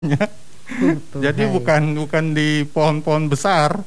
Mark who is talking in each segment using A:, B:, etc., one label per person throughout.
A: Jadi bukan di pohon-pohon besar.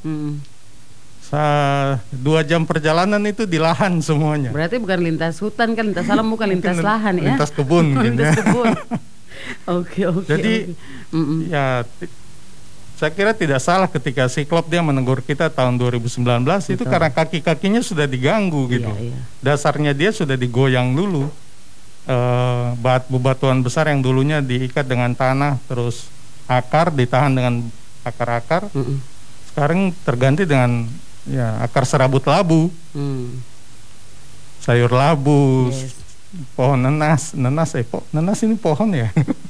A: 2 jam perjalanan itu di lahan semuanya.
B: Berarti bukan lintas hutan kan, lintas alam, bukan lintas lahan ya.
A: Lintas kebun gitu
B: Lintas
A: ya.
B: kebun. Oke.
A: Jadi ya saya kira tidak salah ketika Siklop dia menegur kita tahun 2019. Betul. Itu karena kaki-kakinya sudah diganggu gitu.
B: Iya.
A: Dasarnya dia sudah digoyang dulu. Bebatuan besar yang dulunya diikat dengan tanah, terus akar ditahan dengan akar-akar. Sekarang terganti dengan akar serabut labu. Sayur labu.
B: Yes.
A: Pohon nenas ini pohon ya.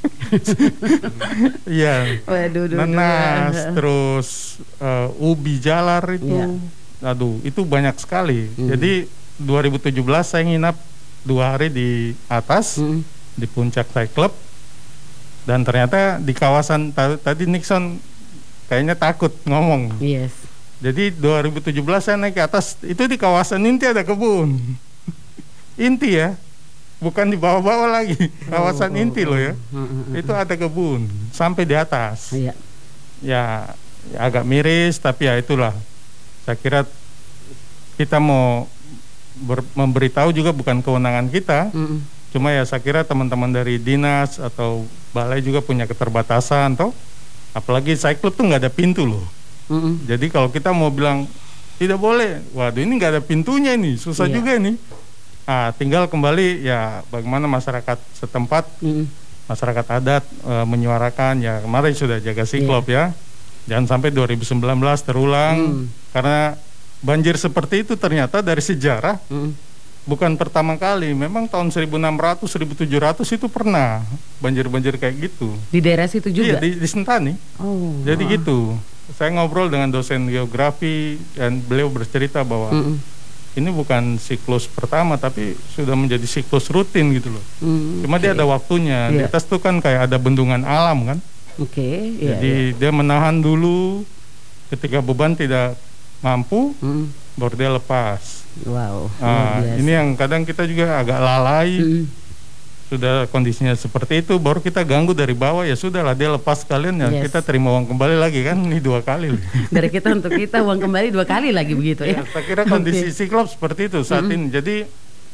A: Iya. Nenas, terus ubi jalar itu. Aduh, itu banyak sekali. Jadi 2017 saya nginap 2 hari di atas di puncak Cyclop, dan ternyata di kawasan tadi Nixon kayaknya takut ngomong.
B: Yes.
A: Jadi 2017 saya naik ke atas, itu di kawasan inti ada kebun. Inti ya. Bukan di bawah-bawah lagi, kawasan inti loh ya. Itu ada kebun sampai di atas. Ya agak miris, tapi ya itulah. Saya kira kita mau memberitahu juga bukan kewenangan kita. Cuma ya saya kira teman-teman dari dinas atau balai juga punya keterbatasan toh. Apalagi Cyclop tuh nggak ada pintu loh. Jadi kalau kita mau bilang tidak boleh, waduh ini nggak ada pintunya ini, susah juga nih. Tinggal kembali ya bagaimana masyarakat setempat, masyarakat adat menyuarakan ya kemarin sudah jaga Siklop ya. Jangan sampai 2019 terulang, karena banjir seperti itu ternyata dari sejarah bukan pertama kali. Memang tahun 1600, 1700 itu pernah banjir-banjir kayak gitu.
B: Di daerah situ juga?
A: Iya, di Sentani. Jadi gitu. Saya ngobrol dengan dosen geografi dan beliau bercerita bahwa ini bukan siklus pertama, tapi sudah menjadi siklus rutin gitu loh. Cuma dia ada waktunya. Di atas tuh kan kayak ada bendungan alam kan. Jadi dia menahan dulu, ketika beban tidak mampu, baru dia lepas.
B: Wow.
A: Ini yang kadang kita juga agak lalai. Sudah kondisinya seperti itu, baru kita ganggu dari bawah, ya sudahlah dia lepas sekalian ya, kita terima uang kembali lagi kan, ini 2 kali.
B: Dari kita untuk kita uang kembali 2 kali lagi begitu ya.
A: Saya kira kondisi Siklop seperti itu saat ini. Jadi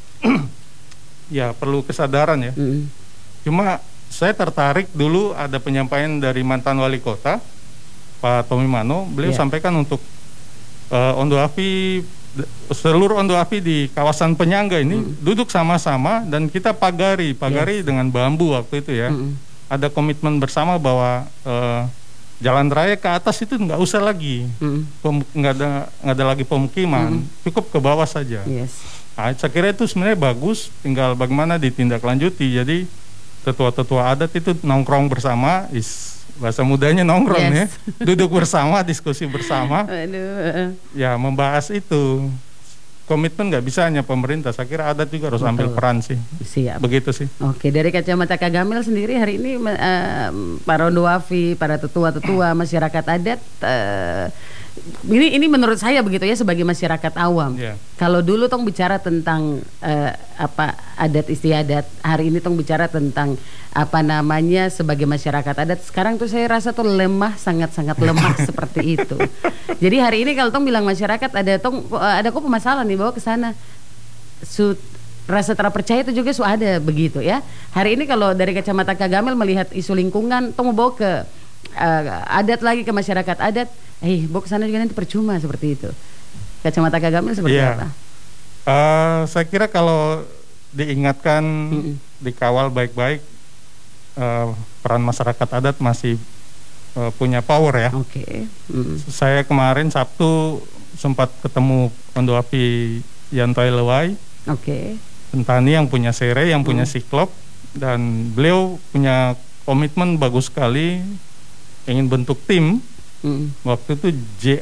A: ya perlu kesadaran ya. Cuma saya tertarik dulu ada penyampaian dari mantan wali kota Pak Tommy Mano, beliau sampaikan untuk Ondo Api, seluruh Ondo Api di kawasan penyangga ini duduk sama-sama dan kita pagari dengan bambu waktu itu ya. Ada komitmen bersama bahwa jalan raya ke atas itu nggak usah lagi, nggak ada lagi pemukiman, cukup ke bawah saja. Saya kira itu sebenarnya bagus, tinggal bagaimana ditindaklanjuti. Jadi tetua-tetua adat itu nongkrong bersama, bahasa mudanya nongkrong ya, duduk bersama, diskusi bersama, ya membahas itu. Komitmen nggak bisa hanya pemerintah, saya kira adat juga harus ambil peran sih.
B: Siap.
A: Begitu sih.
B: Oke, dari kacamata Kak Gamil sendiri hari ini para Ondo Api, para tetua-tetua masyarakat adat, ini menurut saya begitu ya sebagai masyarakat awam. Kalau dulu tong bicara tentang adat istiadat, hari ini tong bicara tentang sebagai masyarakat adat. Sekarang tuh saya rasa tuh lemah, sangat-sangat lemah seperti itu. Jadi hari ini kalau tong bilang masyarakat ada kok permasalahan nih bawa ke sana. Rasa terpercaya itu juga ada begitu ya. Hari ini kalau dari kacamata Kak Gamil melihat isu lingkungan, tong mau bawa ke adat lagi, ke masyarakat adat, bawa ke sana juga nanti percuma seperti itu. Kacamata Kak Gamil seperti apa?
A: Saya kira kalau diingatkan, dikawal baik-baik, peran masyarakat adat masih punya power ya. Saya kemarin Sabtu sempat ketemu Ondo Api Yantoy Lewai, Sentani yang punya Sere, yang punya Siklop, dan beliau punya komitmen bagus sekali, ingin bentuk tim. Waktu itu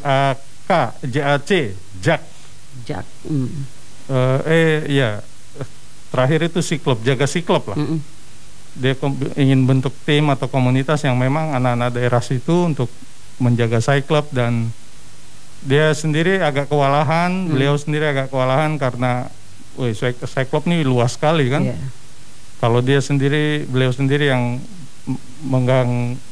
A: JAC. Terakhir itu Siklop, jaga Siklop lah. Dia ingin bentuk tim atau komunitas yang memang anak-anak daerah situ untuk menjaga Cyclop, dan dia sendiri agak kewalahan, beliau sendiri agak kewalahan karena Cyclop ini luas sekali kan. Kalau beliau sendiri yang